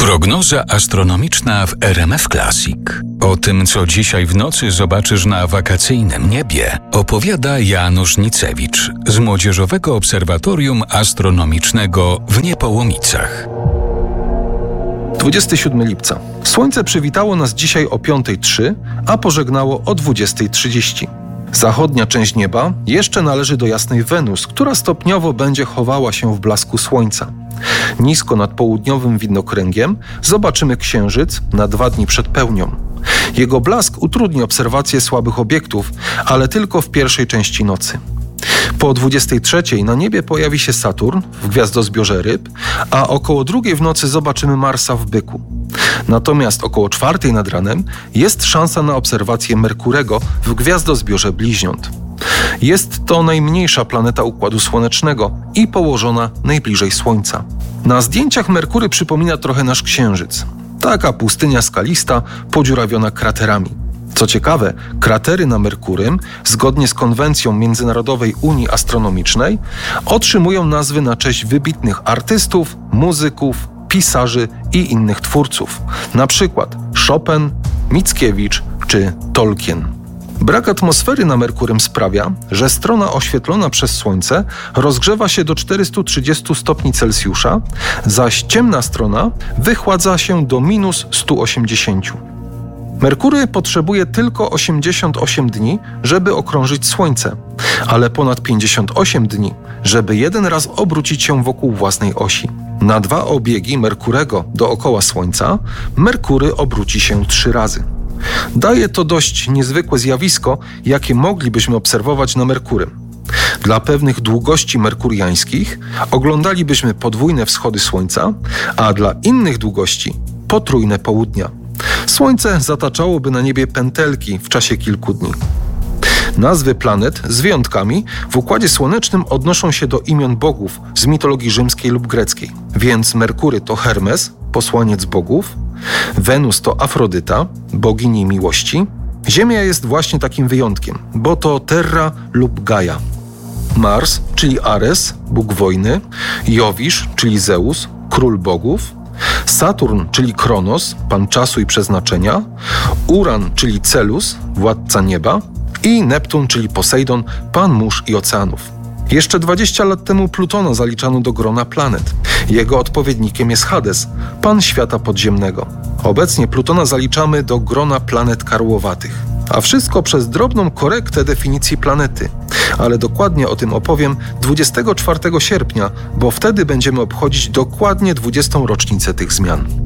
Prognoza astronomiczna w RMF Classic. O tym, co dzisiaj w nocy zobaczysz na wakacyjnym niebie, opowiada Janusz Nicewicz z Młodzieżowego Obserwatorium Astronomicznego w Niepołomicach. 27 lipca. Słońce przywitało nas dzisiaj o 5:03, a pożegnało o 20:30. Zachodnia część nieba jeszcze należy do jasnej Wenus, która stopniowo będzie chowała się w blasku Słońca. Nisko nad południowym widnokręgiem zobaczymy Księżyc na 2 dni przed pełnią. Jego blask utrudni obserwację słabych obiektów, ale tylko w pierwszej części nocy. Po 23:00 na niebie pojawi się Saturn w gwiazdozbiorze Ryb, a około 2:00 w nocy zobaczymy Marsa w Byku. Natomiast około 4:00 nad ranem jest szansa na obserwację Merkurego w gwiazdozbiorze Bliźniąt. Jest to najmniejsza planeta Układu Słonecznego i położona najbliżej Słońca. Na zdjęciach Merkury przypomina trochę nasz Księżyc. Taka pustynia skalista, podziurawiona kraterami. Co ciekawe, kratery na Merkurym, zgodnie z konwencją Międzynarodowej Unii Astronomicznej, otrzymują nazwy na cześć wybitnych artystów, muzyków, pisarzy i innych twórców, na przykład Chopin, Mickiewicz czy Tolkien. Brak atmosfery na Merkurym sprawia, że strona oświetlona przez Słońce rozgrzewa się do 430 stopni Celsjusza, zaś ciemna strona wychładza się do -180. Merkury potrzebuje tylko 88 dni, żeby okrążyć Słońce, ale ponad 58 dni, żeby jeden raz obrócić się wokół własnej osi. Na 2 obiegi Merkurego dookoła Słońca Merkury obróci się 3 razy. Daje to dość niezwykłe zjawisko, jakie moglibyśmy obserwować na Merkurym. Dla pewnych długości merkuriańskich oglądalibyśmy podwójne wschody Słońca, a dla innych długości potrójne południa. Słońce zataczałoby na niebie pętelki w czasie kilku dni. Nazwy planet, z wyjątkami, w Układzie Słonecznym odnoszą się do imion bogów z mitologii rzymskiej lub greckiej. Więc Merkury to Hermes, posłaniec bogów, Wenus to Afrodyta, bogini miłości. Ziemia jest właśnie takim wyjątkiem, bo to Terra lub Gaia. Mars, czyli Ares, bóg wojny, Jowisz, czyli Zeus, król bogów, Saturn, czyli Kronos, pan czasu i przeznaczenia, Uran, czyli Celus, władca nieba i Neptun, czyli Posejdon, pan mórz i oceanów. Jeszcze 20 lat temu Plutona zaliczano do grona planet. Jego odpowiednikiem jest Hades, pan świata podziemnego. Obecnie Plutona zaliczamy do grona planet karłowatych. A wszystko przez drobną korektę definicji planety. Ale dokładnie o tym opowiem 24 sierpnia, bo wtedy będziemy obchodzić dokładnie 20. rocznicę tych zmian.